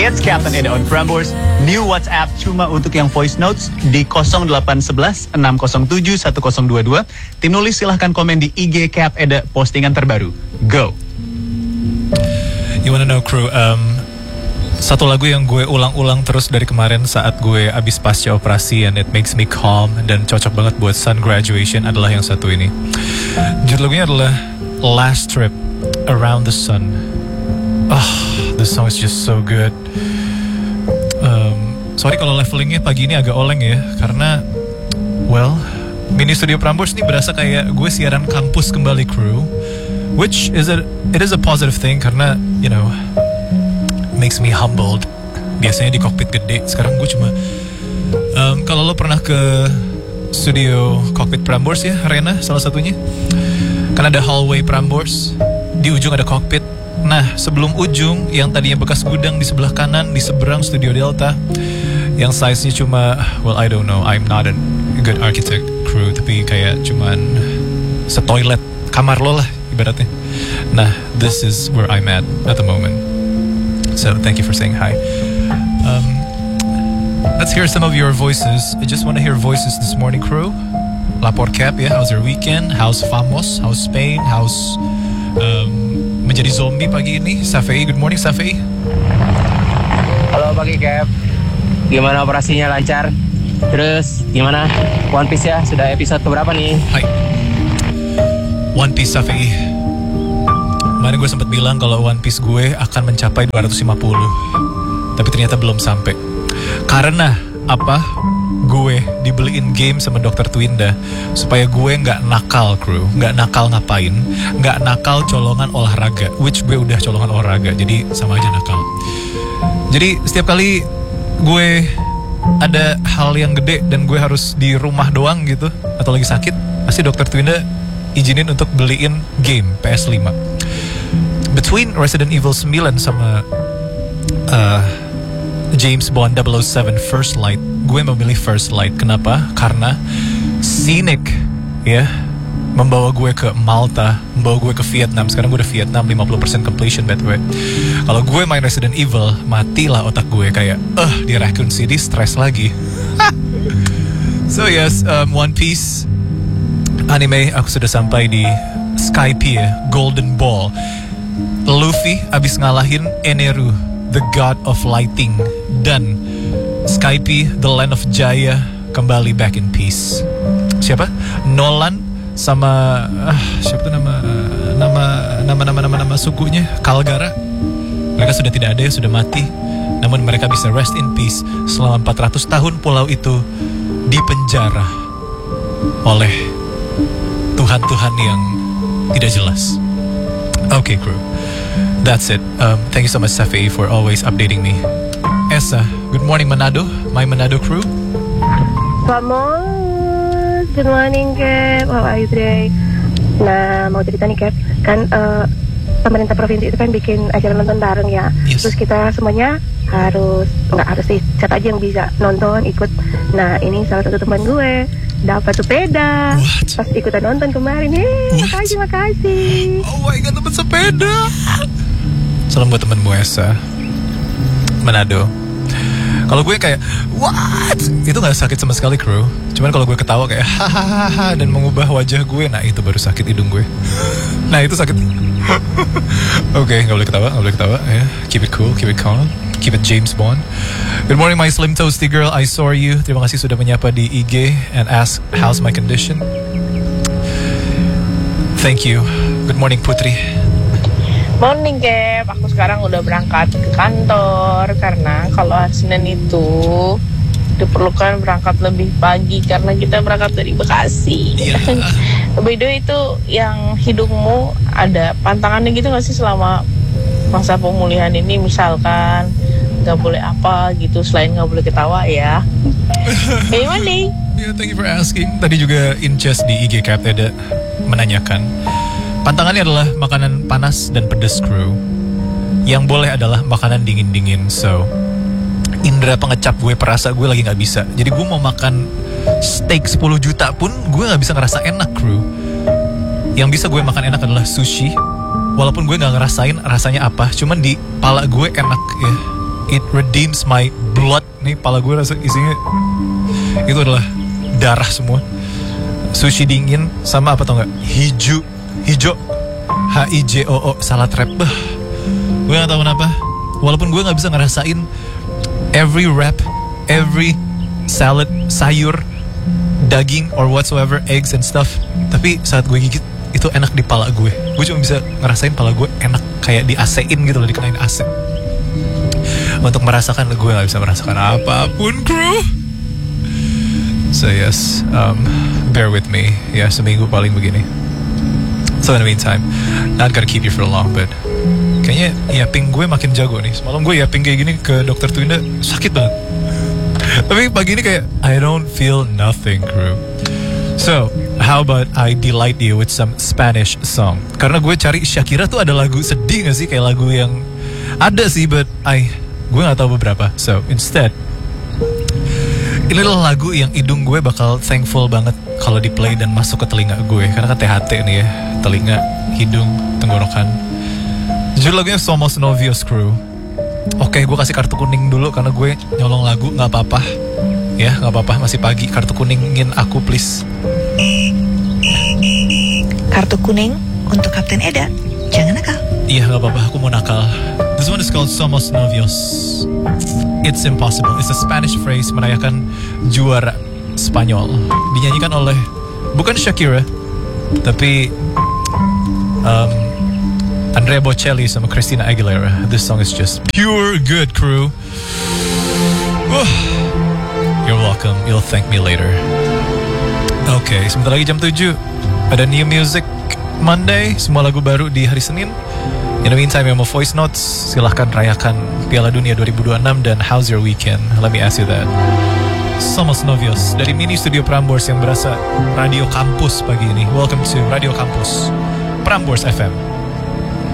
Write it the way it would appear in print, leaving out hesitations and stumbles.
It's Captain Eda on Prambors. New WhatsApp cuma untuk yang voice notes di 0811 607 1022. Tim nulis silahkan komen di IG Cap Eda postingan terbaru. Go. You wanna know, crew? Satu lagu yang gue ulang-ulang terus dari kemarin saat gue abis pasca operasi and it makes me calm dan cocok banget buat sun graduation adalah yang satu ini. Judul lagunya adalah Last Trip Around the Sun. The song is just so good. Sorry kalau levelingnya pagi ini agak oleng ya, karena well, mini studio Prambors ini berasa kayak gue siaran kampus kembali, crew. Which it is a positive thing karena you know makes me humbled. Biasanya di kokpit gede, sekarang gue cuma kalau lo pernah ke studio kokpit Prambors ya, Rena salah satunya, kan ada hallway Prambors, di ujung ada kokpit. Nah, sebelum ujung yang tadinya bekas gudang di sebelah kanan, di seberang Studio Delta, yang size-nya cuma, well I don't know, I'm not a good architect, crew, tapi kayak cuman setoilet kamar lo lah ibaratnya. Nah, this is where I'm at the moment. So thank you for saying hi. Let's hear some of your voices. I just want to hear voices this morning, crew. Lapor Cap ya, how's your weekend? How's Famos? How's Spain? How's menjadi zombie pagi ini? Safei, good morning Safei. Halo pagi Cap. Gimana operasinya, lancar? Terus gimana One Piece ya? Sudah episode keberapa nih? Hai One Piece Safei. Kemarin gue sempat bilang kalau One Piece gue akan mencapai 250, tapi ternyata belum sampai. Karena apa? Gue dibeliin game sama Dr. Twinda supaya gue nggak nakal, crew, nggak nakal ngapain, nggak nakal colongan olahraga, which gue udah colongan olahraga, jadi sama aja nakal. Jadi setiap kali gue ada hal yang gede dan gue harus di rumah doang gitu atau lagi sakit, pasti Dr. Twinda izinin untuk beliin game PS5. Between Resident Evil 9 sama James Bond 007 First Light, gue memilih First Light. Kenapa? Karena scenic ya, membawa gue ke Malta, membawa gue ke Vietnam. Sekarang gue udah Vietnam 50% completion by the way. Kalau gue main Resident Evil, matilah otak gue kayak di Raccoon City stress lagi. So yes, One Piece anime, aku sudah sampai di Skypiea ya, Golden Ball. Luffy abis ngalahin Eneru, the God of Lighting, dan Skypiea, the Land of Jaya, kembali back in peace. Siapa? Nolan sama siapa tuh nama sukunya, Kalgara. Mereka sudah tidak ada, sudah mati. Namun mereka bisa rest in peace selama 400 tahun pulau itu dipenjara oleh Tuhan-Tuhan yang tidak jelas. Okay, crew. That's it. Thank you so much, Safi, for always updating me. Esa, good morning Manado, my Manado crew. Vamos, good morning Cap, how are you today? Nah, mau cerita nih Cap, kan pemerintah provinsi itu kan bikin acara nonton bareng ya. Yes. Terus kita semuanya nggak harus sih, siapa aja yang bisa nonton ikut. Nah, ini salah satu teman gue dapat sepeda. What? Pas ikutan nonton kemarin. Makasih. Oh my god, dapat sepeda. Salam buat temanmu Esa, Manado. Kalau gue kayak what? Itu nggak sakit sama sekali, crew. Cuman kalau gue ketawa kayak hahaha dan mengubah wajah gue, nah itu baru sakit hidung gue. Nah itu sakit. Oke, nggak boleh ketawa ya. Keep it cool, keep it calm, keep it James Bond. Good morning my slim toasty girl, I saw you. Terima kasih sudah menyapa di IG and ask how's my condition. Thank you. Good morning Putri. Morning Cap, aku sekarang udah berangkat ke kantor karena kalau hari Senin itu diperlukan berangkat lebih pagi karena kita berangkat dari Bekasi. Yeah. By the way, itu yang hidungmu ada pantangannya gitu gak sih selama masa pemulihan ini? Misalkan gak boleh apa gitu selain gak boleh ketawa ya. Hey Monday. Yeah, thank you for asking. Tadi juga Inces di IG Cap ada menanyakan, pantangannya adalah makanan panas dan pedas, crew. Yang boleh adalah makanan dingin-dingin. So, indera pengecap gue perasa gue lagi gak bisa. Jadi gue mau makan steak 10 juta pun gue gak bisa ngerasa enak, crew. Yang bisa gue makan enak adalah sushi. Walaupun gue gak ngerasain rasanya apa, cuman di pala gue enak ya. it redeems my blood. Nih pala gue rasa isinya itu adalah darah semua. Sushi dingin sama apa tau nggak? Hijau HIJOO salad wrap. Gue gak tahu kenapa. Walaupun gue gak bisa ngerasain every wrap, every salad, sayur, daging or whatsoever, eggs and stuff, tapi saat gue gigit itu enak di pala gue. Gue cuma bisa ngerasain pala gue enak kayak di AC-in gitu loh, dikenain AC. Untuk merasakan, gue gak bisa merasakan apapun, crew. So yes, bear with me. Ya, seminggu paling begini. So in the meantime, not gonna keep you for long, but kayaknya yapping gue makin jago nih. Semalam gue yapping kayak gini ke Dokter Twinda sakit banget. Tapi pagi ini kayak I don't feel nothing, crew. So, how about I delight you with some Spanish song? Karena gue cari Shakira tuh ada lagu sedih gak sih? Kayak lagu yang ada sih, but gue gak tahu beberapa. So, instead, inilah lagu yang hidung gue bakal thankful banget kalau di play dan masuk ke telinga gue. Karena kan THT nih ya, telinga, hidung, tenggorokan. Judul lagunya Somos Novios, crew. Oke, gue kasih kartu kuning dulu karena gue nyolong lagu, gak apa-apa. Ya, gak apa-apa, masih pagi. Kartu kuningin aku, please. Kartu kuning untuk Kapten Eda. Jangan nakal. Iya, gak apa-apa, aku mau nakal. This one is called Somos Novios. It's impossible. It's a Spanish phrase merayakan juara Spanyol. Dinyanyikan oleh bukan Shakira, tapi Andrea Bocelli sama Christina Aguilera. This song is just pure good, crew. You're welcome. You'll thank me later. Okay, sebentar lagi jam 7. Ada New Music Monday. Semua lagu baru di hari Senin. In the meantime, yang mau voice notes, silahkan rayakan Piala Dunia 2026 dan how's your weekend? Let me ask you that. Somos Novios dari mini studio Prambors yang berasa Radio Kampus pagi ini. Welcome to Radio Kampus Prambors FM.